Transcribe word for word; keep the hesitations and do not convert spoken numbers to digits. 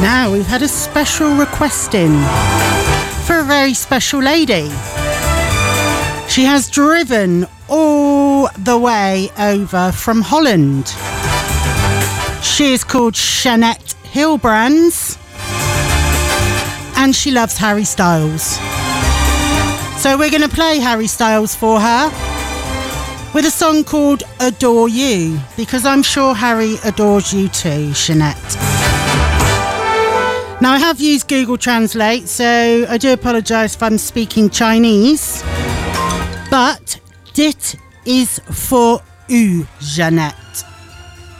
Now we've had a special request in for a very special lady. She has driven all the way over from Holland. She is called Jeanette Hilbrands and she loves Harry Styles. So we're going to play Harry Styles for her with a song called Adore You, because I'm sure Harry adores you too, Jeanette. Now I have used Google Translate, so I do apologise if I'm speaking Chinese, but dit is for you, Jeanette.